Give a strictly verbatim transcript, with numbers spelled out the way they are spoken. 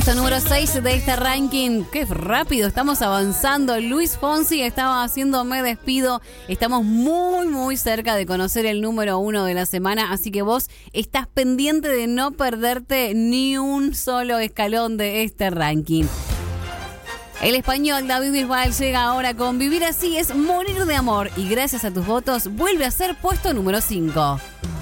Número seis de este ranking. Qué rápido estamos avanzando. Luis Fonsi estaba haciendo Me Despido. Estamos muy muy cerca de conocer el número uno de la semana, así que vos estás pendiente de no perderte ni un solo escalón de este ranking. El español David Bisbal llega ahora con Vivir Así es Morir de Amor y gracias a tus votos vuelve a ser puesto número cinco.